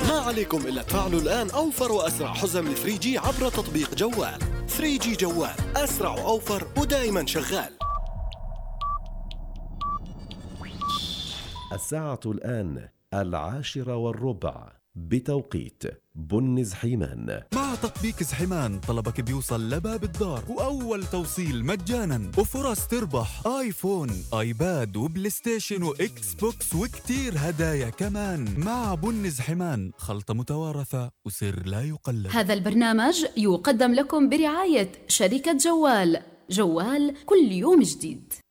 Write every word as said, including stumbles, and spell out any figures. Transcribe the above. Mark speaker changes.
Speaker 1: ما عليكم إلا تفعلوا الآن أوفر وأسرع حزم ثري جي عبر تطبيق جوال. ثري جي جوال، أسرع وأوفر ودائما شغال.
Speaker 2: الساعة الآن العاشرة والربع بتوقيت بن زحيمان.
Speaker 3: مع تطبيق زحيمان طلبك بيوصل لباب الدار، وأول توصيل مجانا، وفرص تربح آيفون، آيباد وبلاي ستيشن وإكس بوكس وكتير هدايا كمان. مع بن زحيمان خلطة متوارثة وسر لا يقلد.
Speaker 4: هذا البرنامج يقدم لكم برعاية شركة جوال. جوال كل يوم جديد.